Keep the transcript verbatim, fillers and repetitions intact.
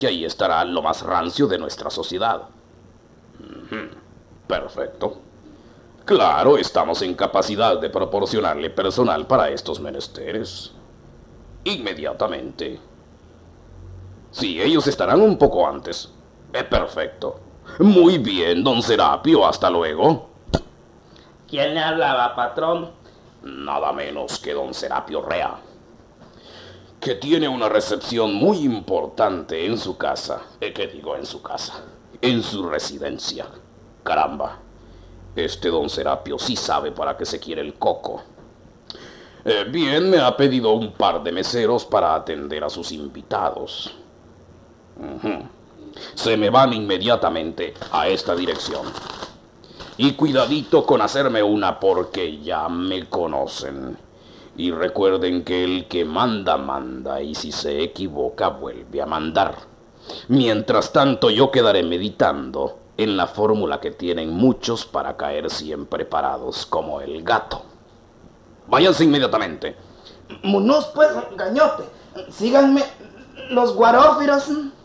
que ahí estará lo más rancio de nuestra sociedad. Ujú. Perfecto. Claro, estamos en capacidad de proporcionarle personal para estos menesteres. Inmediatamente. Sí, ellos estarán un poco antes. Eh, perfecto. Muy bien, don Serapio, hasta luego. ¿Quién le hablaba, patrón? Nada menos que don Serapio Rea, que tiene una recepción muy importante en su casa. Eh, ¿Qué digo en su casa? En su residencia. Caramba, este don Serapio sí sabe para qué se quiere el coco. Eh, bien, me ha pedido un par de meseros para atender a sus invitados. Ujú. Se me van inmediatamente a esta dirección. Y cuidadito con hacerme una porque ya me conocen. Y recuerden que el que manda, manda, y si se equivoca, vuelve a mandar. Mientras tanto, yo quedaré meditando en la fórmula que tienen muchos para caer siempre parados como el gato. Váyanse inmediatamente. Munús, pues, gañote. Síganme los guarófiros.